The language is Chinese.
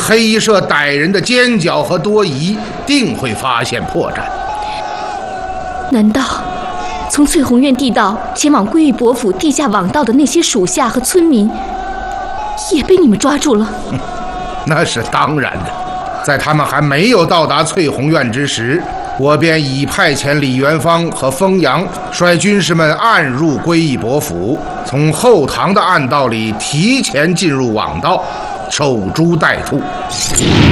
黑衣社歹人的奸狡和多疑，定会发现破绽。 难道从翠红院地道前往归义伯府地下网道的那些属下和村民，也被你们抓住了？ 那是当然的，在他们还没有到达翠红院之时，我便已派遣李元芳和封阳率军士们暗入归义伯府，从后堂的暗道里提前进入网道，守株待兔。